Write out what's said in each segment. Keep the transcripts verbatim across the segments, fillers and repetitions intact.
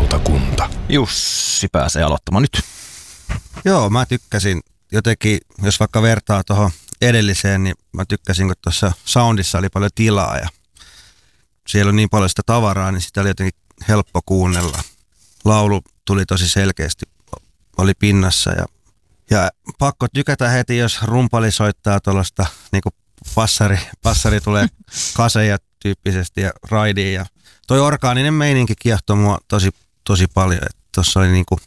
Levylautakunta. Jussi pääsee aloittamaan nyt. Joo, mä tykkäsin jotenkin, jos vaikka vertaa tuohon edelliseen, niin mä tykkäsin, kun tuossa soundissa oli paljon tilaa ja siellä on niin paljon sitä tavaraa, niin sitä oli jotenkin helppo kuunnella. Laulu tuli tosi selkeästi, oli pinnassa ja, ja pakko tykätä heti, jos rumpali soittaa tuollaista niin kuin passari, passari tulee kaseja tyyppisesti ja raidiin ja toi orgaaninen meininki kiehtoi mua tosi, tosi paljon. Tuossa oli niinku,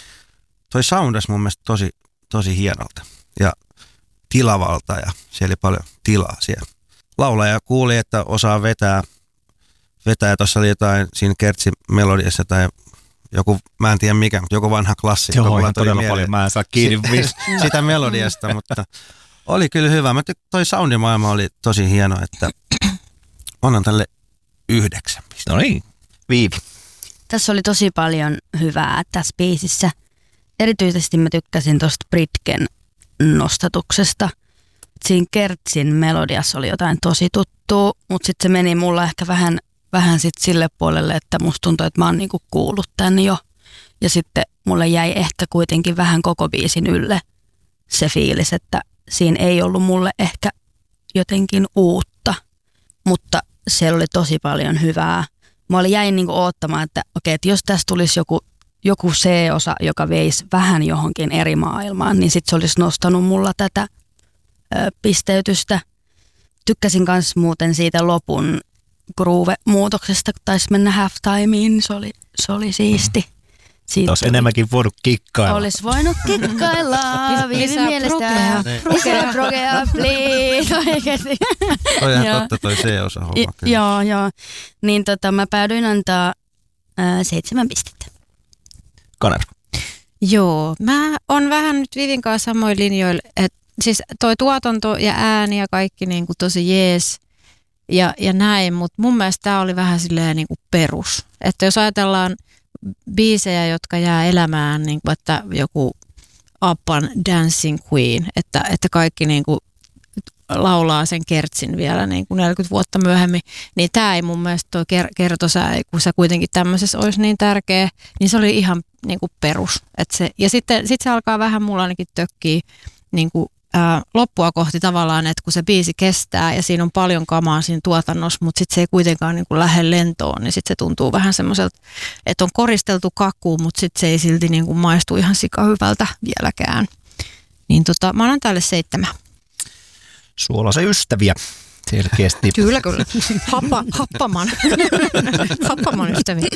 toi soundas mun mielestä tosi, tosi hienolta ja tilavalta ja siellä oli paljon tilaa siellä. Laulaja kuuli, että osaa vetää, vetää ja tuossa oli jotain siinä Kertsin melodiassa tai joku, mä en tiedä mikä, mutta joku vanha klassikko. Joo, ihan todella mieleen. Paljon, mä en saa kiinni sitä melodiasta, mutta oli kyllä hyvä. Mä tyk- toi soundimaailma oli tosi hieno, että onnan tälle yhdeksän pistettä. No niin, Viivi. Tässä oli tosi paljon hyvää tässä biisissä. Erityisesti mä tykkäsin tosta Britken nostatuksesta. Siinä Kertsin melodiassa oli jotain tosi tuttua, mutta sitten se meni mulla ehkä vähän, vähän sit sille puolelle, että musta tuntui, että mä oon niinku kuullut tän jo. Ja sitten mulle jäi ehkä kuitenkin vähän koko biisin ylle se fiilis, että siinä ei ollut mulle ehkä jotenkin uutta, mutta siellä oli tosi paljon hyvää. Mä olin jäin niinku oottamaan, että okei, että jos tässä tulisi joku, joku C-osa, joka veisi vähän johonkin eri maailmaan, niin sitten se olisi nostanut mulla tätä ö, pisteytystä. Tykkäsin myös muuten siitä lopun groove-muutoksesta, kun taisi mennä halftimeen, se oli, se oli siisti. Siitä olisi enemmänkin voinut kikkailla. Olisi voinut kikkailla. Viivin mielestä. Lisää progea, please. Oikeasti. Toi ihan totta toi C-osa homma. Joo, joo. Niin tota, mä päädyin antaa äh, seitsemän pistettä. Kaner. Joo, mä oon vähän nyt Vivin kanssa samoin linjoilla. Että siis toi tuotanto ja ääni ja kaikki niin kuin tosi jees ja, ja näin, mutta mun mielestä tää oli vähän silleen niin kuin perus. Että jos ajatellaan biisejä, jotka jää elämään, niin kuin, että joku Appan Dancing Queen, että, että kaikki niin kuin laulaa sen Kertsin vielä niin kuin neljäkymmentä vuotta myöhemmin, niin tämä ei mun mielestä tuo kertosää, kun se kuitenkin tämmöisessä olisi niin tärkeä, niin se oli ihan niin kuin perus. Että se, ja sitten sit se alkaa vähän mulla ainakin tökkiä niin kuin Ää, loppua kohti tavallaan, että kun se biisi kestää ja siinä on paljon kamaa siinä tuotannossa, mutta sitten se ei kuitenkaan niin kuin lähde lentoon, niin sitten se tuntuu vähän semmoiselta, että on koristeltu kakkuun, mutta sitten se ei silti niin kuin maistu ihan sikahyvältä vieläkään. Niin tota, mä annan tälle seitsemän. Suolaisen ystäviä selkeästi. Kyllä, kyllä. Happa, happaman. happaman ystäviä.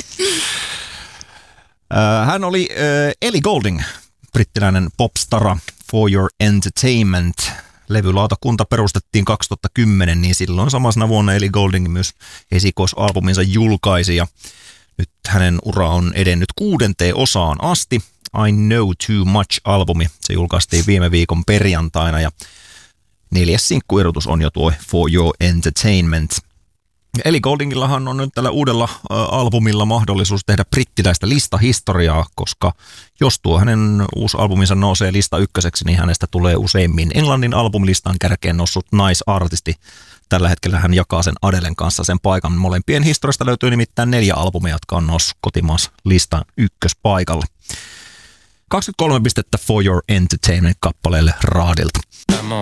Hän oli äh, Ellie Goulding, brittiläinen popstara. For Your Entertainment. Levylautakunta perustettiin kaksituhattakymmenen, niin silloin samana vuonna Ellie Goulding myös esikoisalbuminsa julkaisi. Ja nyt hänen ura on edennyt kuudenteen osaan asti. I Know Too Much-albumi. Se julkaistiin viime viikon perjantaina ja neljäs sinkkuerotus on jo tuo For Your Entertainment. Ellie Gouldingillahan on nyt tällä uudella ä, albumilla mahdollisuus tehdä brittiläistä listahistoriaa, koska jos tuo hänen uusi albuminsa nousee lista ykköseksi, niin hänestä tulee useimmin Englannin albumilistan kärkeen noussut naisartisti. Tällä hetkellä hän jakaa sen Adelen kanssa sen paikan. Molempien historiasta löytyy nimittäin neljä albumia, jotka on noussut kotimaassa listan ykköspaikalle. kaksikymmentäkolme pistettä For Your Entertainment -kappaleelle raadilta.